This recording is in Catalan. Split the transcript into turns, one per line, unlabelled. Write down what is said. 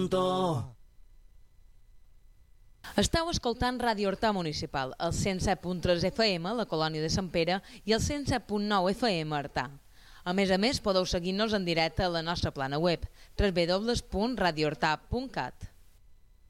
Esteu escoltant Ràdio Horta Municipal, el 107.3 FM, la colònia de Sant Pere, i el 107.9 FM Artà. A més, podeu seguir-nos en directe a la nostra plana web, www.radiohorta.cat.